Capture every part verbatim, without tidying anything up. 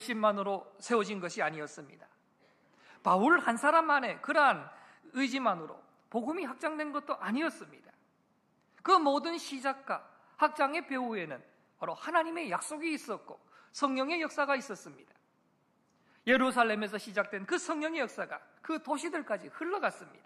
의심만으로 세워진 것이 아니었습니다. 바울 한 사람만의 그러한 의지만으로 복음이 확장된 것도 아니었습니다. 그 모든 시작과 확장의 배후에는 바로 하나님의 약속이 있었고 성령의 역사가 있었습니다. 예루살렘에서 시작된 그 성령의 역사가 그 도시들까지 흘러갔습니다.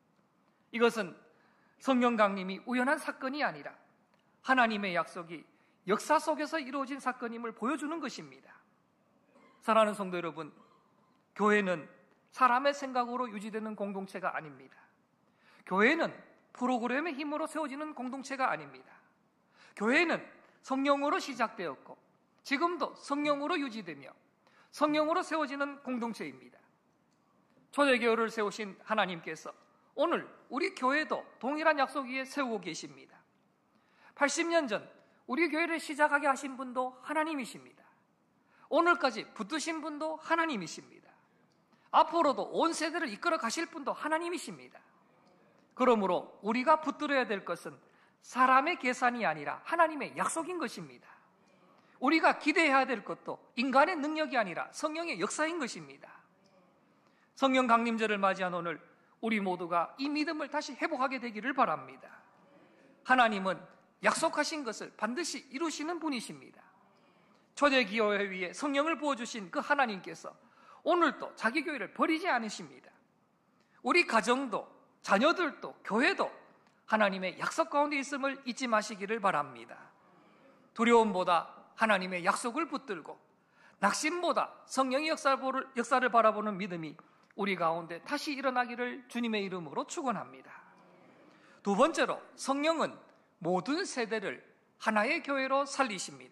이것은 성령 강림이 우연한 사건이 아니라 하나님의 약속이 역사 속에서 이루어진 사건임을 보여주는 것입니다. 사랑하는 성도 여러분, 교회는 사람의 생각으로 유지되는 공동체가 아닙니다. 교회는 프로그램의 힘으로 세워지는 공동체가 아닙니다. 교회는 성령으로 시작되었고 지금도 성령으로 유지되며 성령으로 세워지는 공동체입니다. 초대교회를 세우신 하나님께서 오늘 우리 교회도 동일한 약속 위에 세우고 계십니다. 팔십 년 전 우리 교회를 시작하게 하신 분도 하나님이십니다. 오늘까지 붙드신 분도 하나님이십니다. 앞으로도 온 세대를 이끌어 가실 분도 하나님이십니다. 그러므로 우리가 붙들어야 될 것은 사람의 계산이 아니라 하나님의 약속인 것입니다. 우리가 기대해야 될 것도 인간의 능력이 아니라 성령의 역사인 것입니다. 성령 강림절을 맞이한 오늘 우리 모두가 이 믿음을 다시 회복하게 되기를 바랍니다. 하나님은 약속하신 것을 반드시 이루시는 분이십니다. 초대교회 위에 성령을 부어주신 그 하나님께서 오늘도 자기 교회를 버리지 않으십니다. 우리 가정도 자녀들도 교회도 하나님의 약속 가운데 있음을 잊지 마시기를 바랍니다. 두려움보다 하나님의 약속을 붙들고 낙심보다 성령의 역사를, 역사를 바라보는 믿음이 우리 가운데 다시 일어나기를 주님의 이름으로 축원합니다. 두 번째로 성령은 모든 세대를 하나의 교회로 살리십니다.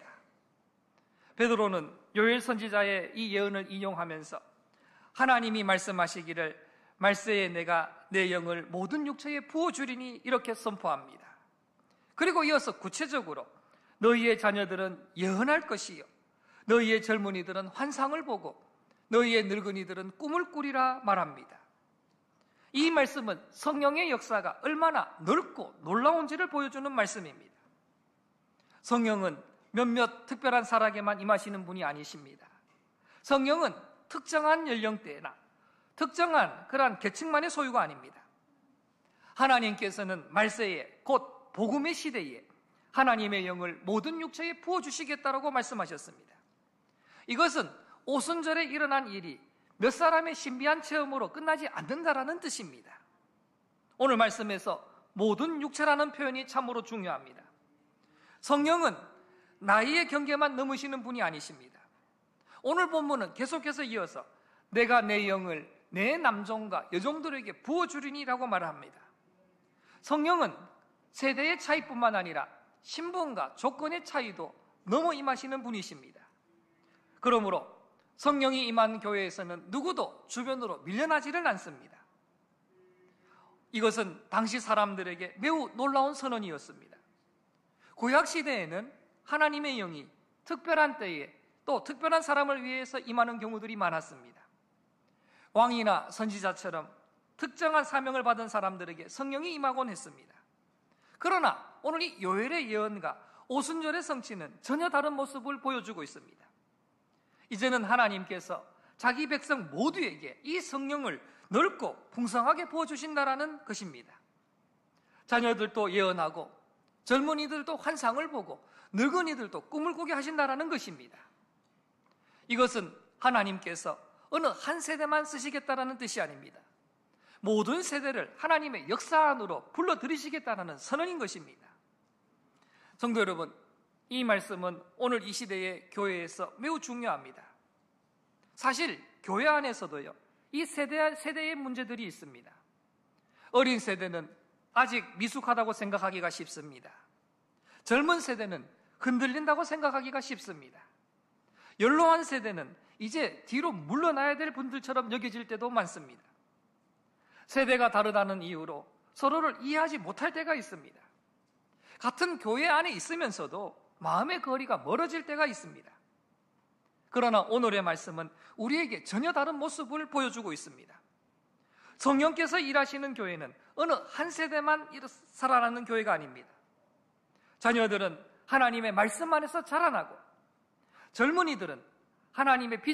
베드로는 요엘 선지자의 이 예언을 인용하면서 하나님이 말씀하시기를 말세에 내가 내 영을 모든 육체에 부어주리니 이렇게 선포합니다. 그리고 이어서 구체적으로 너희의 자녀들은 예언할 것이요 너희의 젊은이들은 환상을 보고 너희의 늙은이들은 꿈을 꾸리라 말합니다. 이 말씀은 성령의 역사가 얼마나 넓고 놀라운지를 보여주는 말씀입니다. 성령은 몇몇 특별한 사람에게만 임하시는 분이 아니십니다. 성령은 특정한 연령대나 특정한 그러한 계층만의 소유가 아닙니다. 하나님께서는 말세에 곧 복음의 시대에 하나님의 영을 모든 육체에 부어주시겠다라고 말씀하셨습니다. 이것은 오순절에 일어난 일이 몇 사람의 신비한 체험으로 끝나지 않는다라는 뜻입니다. 오늘 말씀에서 모든 육체라는 표현이 참으로 중요합니다. 성령은 나이의 경계만 넘으시는 분이 아니십니다. 오늘 본문은 계속해서 이어서 내가 내 영을 내 남종과 여종들에게 부어주리니라고 말합니다. 성령은 세대의 차이뿐만 아니라 신분과 조건의 차이도 넘어 임하시는 분이십니다. 그러므로 성령이 임한 교회에서는 누구도 주변으로 밀려나지를 않습니다. 이것은 당시 사람들에게 매우 놀라운 선언이었습니다. 구약시대에는 하나님의 영이 특별한 때에 또 특별한 사람을 위해서 임하는 경우들이 많았습니다. 왕이나 선지자처럼 특정한 사명을 받은 사람들에게 성령이 임하곤 했습니다. 그러나 오늘 이 요엘의 예언과 오순절의 성취는 전혀 다른 모습을 보여주고 있습니다. 이제는 하나님께서 자기 백성 모두에게 이 성령을 넓고 풍성하게 부어주신다라는 것입니다. 자녀들도 예언하고 젊은이들도 환상을 보고 늙은이들도 꿈을 꾸게 하신다라는 것입니다. 이것은 하나님께서 어느 한 세대만 쓰시겠다라는 뜻이 아닙니다. 모든 세대를 하나님의 역사 안으로 불러들이시겠다는 선언인 것입니다. 성도 여러분, 이 말씀은 오늘 이 시대의 교회에서 매우 중요합니다. 사실 교회 안에서도요, 이 세대, 세대의 문제들이 있습니다. 어린 세대는 아직 미숙하다고 생각하기가 쉽습니다. 젊은 세대는 흔들린다고 생각하기가 쉽습니다. 연로한 세대는 이제 뒤로 물러나야 될 분들처럼 여겨질 때도 많습니다. 세대가 다르다는 이유로 서로를 이해하지 못할 때가 있습니다. 같은 교회 안에 있으면서도 마음의 거리가 멀어질 때가 있습니다. 그러나 오늘의 말씀은 우리에게 전혀 다른 모습을 보여주고 있습니다. 성령께서 일하시는 교회는 어느 한 세대만 살아나는 교회가 아닙니다. 자녀들은 하나님의 말씀 안에서 자라나고 젊은이들은 하나님의